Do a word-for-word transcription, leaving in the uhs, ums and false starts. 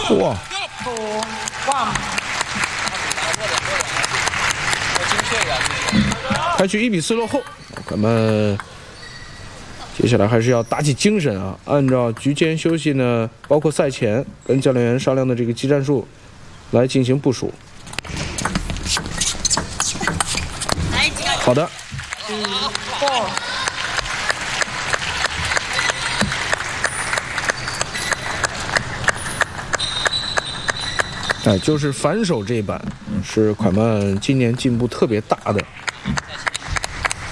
哇！ 开局一比四落后，咱们接下来还是要打起精神啊！按照局间休息呢，包括赛前跟教练员商量的这个技战术来进行部署。好的。哎，就是反手这一板是蒯曼今年进步特别大的。